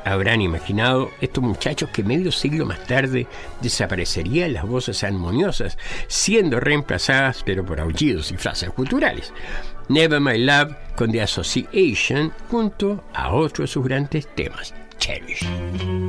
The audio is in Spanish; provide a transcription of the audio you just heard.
habrán imaginado estos muchachos que medio siglo más tarde desaparecerían las voces armoniosas, siendo reemplazadas pero por aullidos y frases culturales. Never My Love con The Association junto a otro de sus grandes temas, Cherish.